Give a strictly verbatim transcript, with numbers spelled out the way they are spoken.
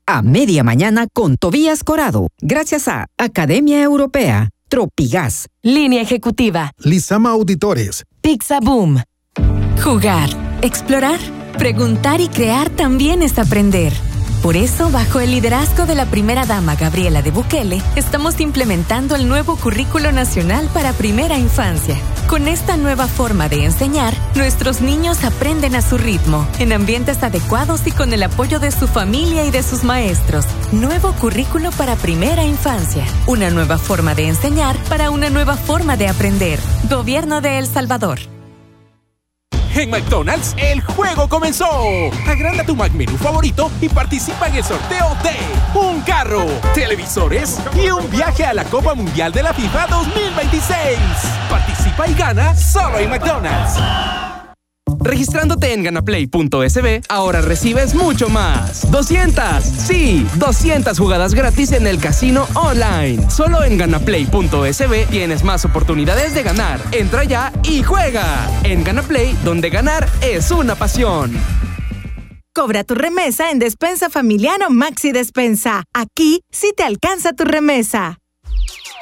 a media mañana con Tobías Corado, gracias a Academia Europea, Tropigas, Línea Ejecutiva, Lizama Auditores, Pizza Boom. Jugar, explorar, preguntar y crear también es aprender. Por eso, bajo el liderazgo de la primera dama Gabriela de Bukele, estamos implementando el nuevo Currículo Nacional para Primera Infancia. Con esta nueva forma de enseñar, nuestros niños aprenden a su ritmo, en ambientes adecuados y con el apoyo de su familia y de sus maestros. Nuevo Currículo para Primera Infancia. Una nueva forma de enseñar para una nueva forma de aprender. Gobierno de El Salvador. En McDonald's, el juego comenzó. Agranda tu McMenú favorito y participa en el sorteo de un carro, televisores y un viaje a la Copa Mundial de la FIFA dos mil veintiséis. Participa y gana solo en McDonald's. Registrándote en ganaplay punto es be, ahora recibes mucho más. doscientas, sí, doscientas jugadas gratis en el casino online. Solo en ganaplay punto es be tienes más oportunidades de ganar. Entra ya y juega. En Ganaplay, donde ganar es una pasión. Cobra tu remesa en Despensa Familiar o Maxi Despensa. Aquí sí te alcanza tu remesa.